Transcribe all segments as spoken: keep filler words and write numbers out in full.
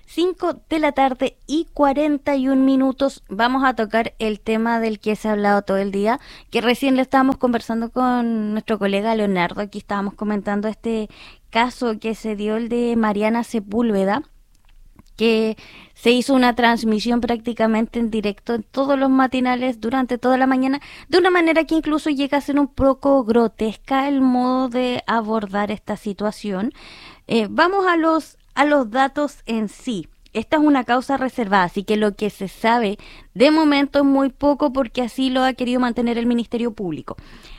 cinco de la tarde y cuarenta y un minutos. Vamos a tocar el tema del que se ha hablado todo el día, que recién le estábamos conversando con nuestro colega Leonardo. Aquí estábamos comentando este caso que se dio, el de Mariana Sepúlveda, que se hizo una transmisión prácticamente en directo en todos los matinales durante toda la mañana, de una manera que incluso llega a ser un poco grotesca el modo de abordar esta situación. Eh, vamos a los, a los datos en sí. Esta es una causa reservada, así que lo que se sabe de momento es muy poco, porque así lo ha querido mantener el Ministerio Público.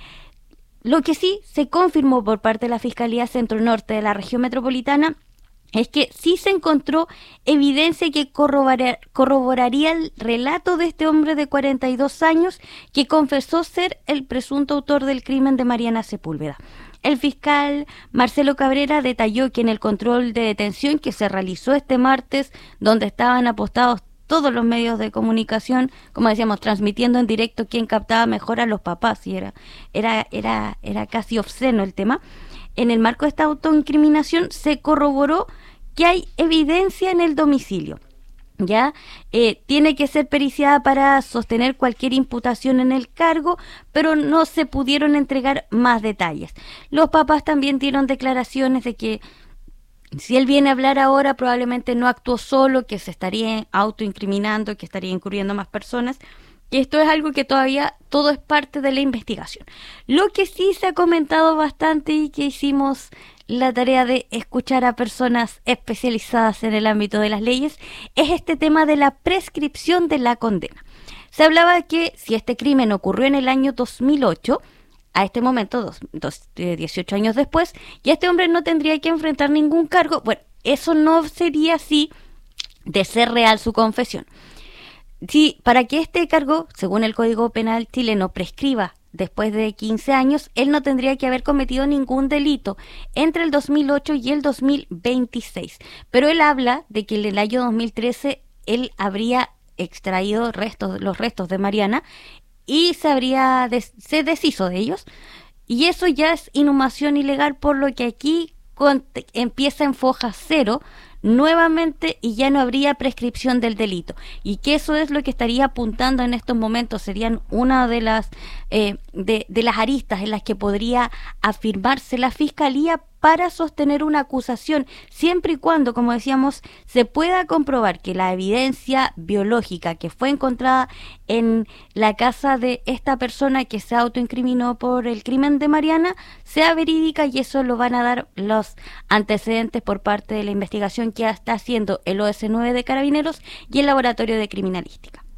Lo que sí se confirmó por parte de la Fiscalía Centro Norte de la región metropolitana es que sí se encontró evidencia que corroborar, corroboraría el relato de este hombre de cuarenta y dos años que confesó ser el presunto autor del crimen de Mariana Sepúlveda. El fiscal Marcelo Cabrera detalló que en el control de detención que se realizó este martes, donde estaban apostados todos los medios de comunicación, como decíamos, transmitiendo en directo quién captaba mejor a los papás, y era, era, era, era casi obsceno el tema. En el marco de esta autoincriminación se corroboró que hay evidencia en el domicilio. Ya eh, tiene que ser periciada para sostener cualquier imputación en el cargo, pero no se pudieron entregar más detalles. Los papás también dieron declaraciones de que si él viene a hablar ahora, probablemente no actuó solo, que se estaría autoincriminando, que estaría incurriendo más personas. Y esto es algo que todavía todo es parte de la investigación. Lo que sí se ha comentado bastante y que hicimos la tarea de escuchar a personas especializadas en el ámbito de las leyes es este tema de la prescripción de la condena. Se hablaba de que si este crimen ocurrió en el año dos mil ocho, a este momento, dos, dos, eh, dieciocho años después, y este hombre no tendría que enfrentar ningún cargo. Bueno, eso no sería así de ser real su confesión. Sí, para que este cargo, según el Código Penal chileno, prescriba después de quince años, él no tendría que haber cometido ningún delito entre el dos mil ocho y el dos mil veintiséis. Pero él habla de que en el año dos mil trece él habría extraído restos, los restos de Mariana, y se habría des, se deshizo de ellos. Y eso ya es inhumación ilegal, por lo que aquí con, empieza en foja cero nuevamente y ya no habría prescripción del delito, y que eso es lo que estaría apuntando en estos momentos. Serían una de las eh, de, de las aristas en las que podría afirmarse la Fiscalía para sostener una acusación, siempre y cuando, como decíamos, se pueda comprobar que la evidencia biológica que fue encontrada en la casa de esta persona que se autoincriminó por el crimen de Mariana sea verídica, y eso lo van a dar los antecedentes por parte de la investigación que está haciendo el O S nueve de Carabineros y el Laboratorio de Criminalística.